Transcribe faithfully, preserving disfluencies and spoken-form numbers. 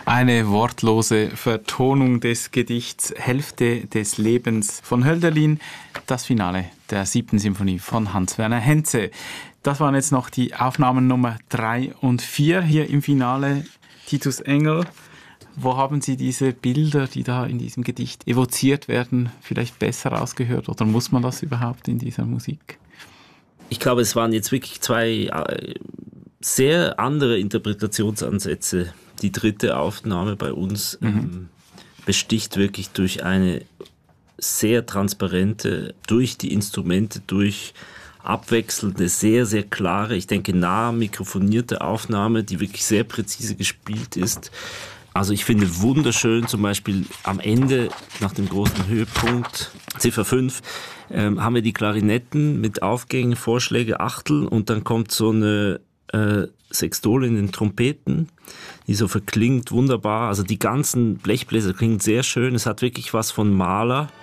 Eine wortlose Vertonung des Gedichts Hälfte des Lebens von Hölderlin, das Finale der siebten Symphonie von Hans-Werner Henze. Das waren jetzt noch die Aufnahmen Nummer drei und vier hier im Finale. Titus Engel, wo haben Sie diese Bilder, die da in diesem Gedicht evoziert werden, vielleicht besser rausgehört oder muss man das überhaupt in dieser Musik? Ich glaube, es waren jetzt wirklich zwei sehr andere Interpretationsansätze. Die dritte Aufnahme bei uns mhm. ähm, besticht wirklich durch eine sehr transparente, durch die Instrumente, durch abwechselnde, sehr, sehr klare, ich denke nah mikrofonierte Aufnahme, die wirklich sehr präzise gespielt ist. Also ich finde wunderschön zum Beispiel am Ende, nach dem großen Höhepunkt, Ziffer fünf, ähm, haben wir die Klarinetten mit Aufgängen, Vorschläge, Achtel und dann kommt so eine äh, Sextol in den Trompeten, die so verklingt wunderbar. Also die ganzen Blechbläser klingen sehr schön. Es hat wirklich was von Mahler.